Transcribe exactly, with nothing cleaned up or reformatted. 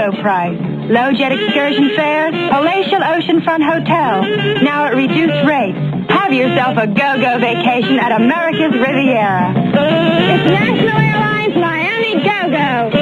go-go price. Low jet excursion fares, palatial oceanfront hotel, now at reduced rates. Have yourself a go-go vacation at America's Riviera. It's National Airlines Miami Go-Go.